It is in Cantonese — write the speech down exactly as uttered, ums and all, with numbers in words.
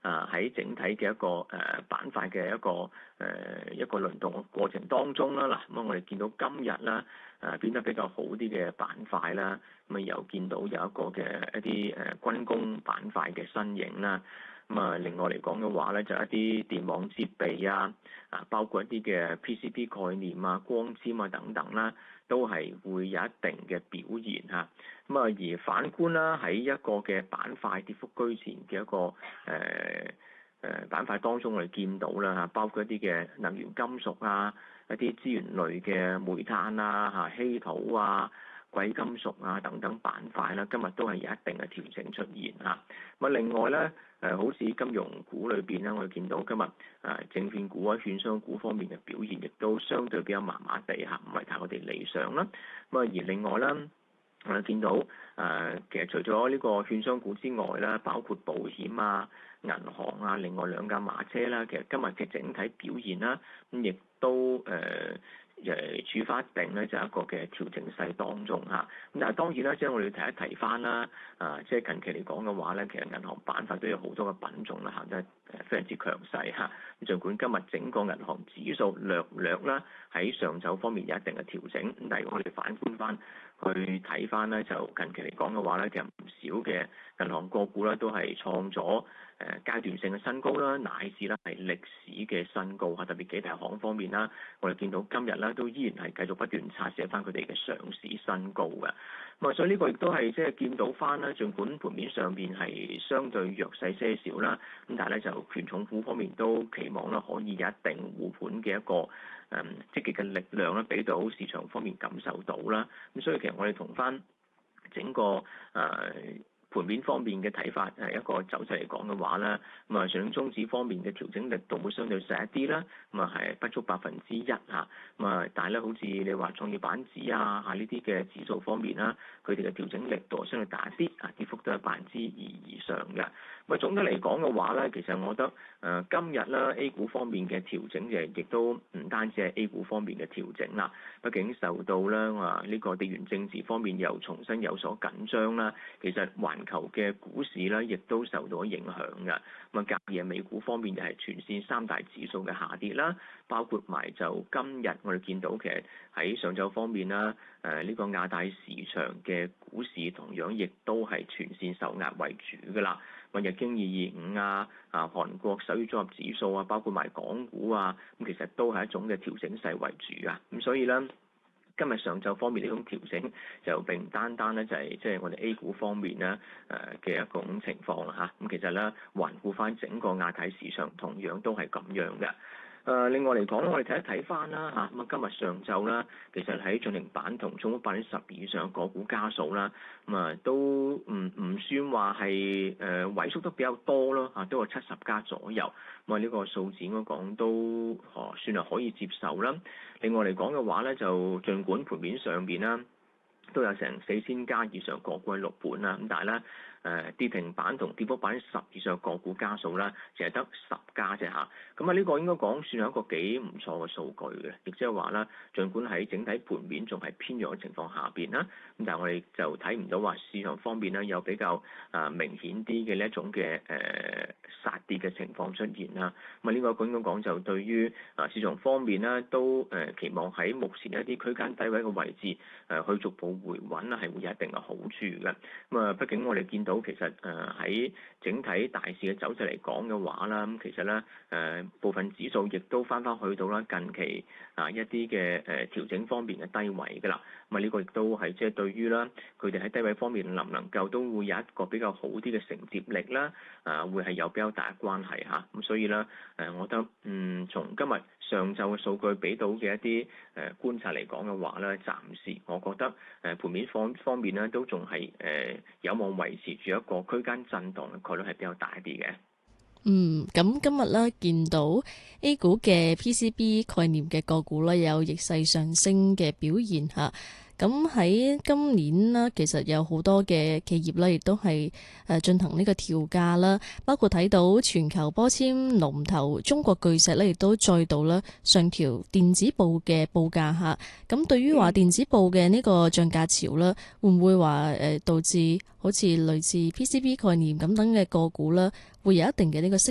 啊喺整體嘅一個誒板塊嘅一個誒、呃、一個輪動嘅過程當中啦，嗱咁啊我哋見到今日啦誒變得比較好啲嘅板塊啦，咁啊又見到有一個嘅一啲誒軍工板塊嘅身影啦。咁啊，另外嚟講嘅話咧，就一啲電網設備啊，啊包括一啲嘅 P C B 概念啊、光纖啊等等啦，都係會有一定嘅表現嚇。咁啊，而反觀啦，喺一個嘅板塊跌幅居前嘅一個誒誒、呃、板塊當中，我哋見到啦嚇，包括一啲嘅能源金屬啊、一啲資源類嘅煤炭啊、嚇稀土啊、貴金屬啊等等板塊啦，今日都係有一定嘅調整出現嚇。咁啊，另外咧。誒好似金融股裏邊咧，我哋見到今日誒證券股啊、券商股方面嘅表現，亦都相對比較麻麻地嚇，唔係太我哋理想啦。咁啊，而另外咧，我哋見到誒其實除咗呢個券商股之外啦，包括保險啊、銀行啊，另外兩架馬車啦，其實今日嘅整體表現啦，咁亦都誒。呃誒處翻定咧就係一個嘅調整勢當中嚇，咁但係當然啦，即係我哋要提一提翻啦，啊即係近期嚟講嘅話咧，其實銀行板塊都有好多嘅品種啦嚇，真係非常之強勢嚇。咁儘管今日整個銀行指數略略啦喺上晝方面有一定嘅調整，咁但係我哋反觀翻去睇翻咧，就近期嚟講嘅話咧，其實唔少嘅銀行個股咧都係創咗誒階段性嘅新高啦，乃至咧係歷史嘅新高嚇，特別幾大行方面啦，我哋見到今日咧都依然係繼續不斷刷寫翻佢哋嘅上市新高嘅。咁啊，所以呢個亦都係即係見到翻啦，儘管盤面上邊係相對弱勢些少啦，咁但係咧就權重股方面都期望啦可以有一定護盤嘅一個誒、嗯、積極嘅力量咧，俾到市場方面感受到啦。咁所以其實我哋同翻整個誒。呃盤面方面嘅睇法係一個走勢嚟講嘅話咧，咁啊上證綜指方面嘅調整力度會相對細一啲啦，咁啊係不足百分之一嚇，咁啊但係咧好似你話創業板指啊嚇呢啲嘅指數方面啦，佢哋嘅調整力度相對大啲啊，跌幅都係百分之二以上嘅。咁啊總體嚟講嘅話咧，其實我覺得誒今日啦 A 股方面嘅調整嘅亦都唔單止係 A 股方面嘅調整啦，畢竟受到咧話呢個地緣政治方面又重新有所緊張啦，其實環球嘅股市咧，亦都受到影響嘅。咁啊，隔夜美股方面又係全線三大指數嘅下跌啦，包括埋就今日我哋見到其實喺上晝方面啦，誒呢個亞太市場嘅股市同樣亦都係全線受壓為主㗎啦。咁日經二二五啊、啊韓國首爾綜合指數啊，包括埋港股啊，咁其實都係一種嘅調整勢為主啊。咁所以咧。今日上晝方面呢種調整就並唔單單咧就係即係我哋 A 股方面咧誒嘅一種情況啦嚇，咁其實咧環顧翻整個亞太市場同樣都係咁樣嘅。誒另外嚟講咧，我哋睇一睇翻啦嚇，咁啊今日上晝啦，其實喺漲停板同重複百分之十以上嘅個股家數啦，咁啊都唔唔算話係誒萎縮得比較多咯嚇，都有七十家左右，咁啊呢個數字應該講都哦算係可以接受啦。另外嚟講嘅話咧，就儘管盤面上邊啦都有成四千家以上個股喺錄盤啦，咁但係咧。誒跌停板同跌幅百分之十以上個股家數啦，淨係得十家啫嚇。咁啊呢個應該講算係一個幾唔錯嘅數據嘅，亦即係話啦，儘管喺整體盤面仲係偏弱嘅情況下邊啦，咁但係我哋就睇唔到話市場方面咧有比較啊明顯啲嘅呢一種嘅誒殺跌嘅情況出現啦。咁啊呢個應該講就對於啊市場方面咧都誒期望喺目前一啲區間低位嘅位置誒去逐步回穩啦，係會有一定嘅好處嘅。咁啊畢竟我哋見到。其實誒喺整體大市嘅走勢嚟講嘅話啦，咁其實咧誒部分指數亦都翻翻去到啦近期啊一啲嘅誒調整方面嘅低位㗎啦。咁啊呢個亦都係即係對於啦佢哋喺低位方面能唔能夠都會有一個比較好啲嘅承接力啦，啊會係有比較大嘅關係嚇。咁所以咧誒，我覺得嗯從今日上晝嘅數據俾到嘅一啲誒觀察嚟講嘅話咧，暫時我覺得誒盤面方方面咧都仲係誒有望維持住一個區間震盪嘅概率係比較大啲嘅。 嗯，咁今日咧見到 A 股嘅 P C B 概念嘅個股咧有逆勢上升嘅表現嚇。咁喺今年呢，其實有好多嘅企業咧，亦都係誒進行呢個調價啦，包括睇到全球玻纖龍頭中國巨石咧，亦都再度咧上調電子報嘅報價嚇。咁對於話電子報嘅呢個漲價潮咧，會唔會話誒導致好似類似 P C B 概念咁等嘅個股咧，會有一定嘅呢個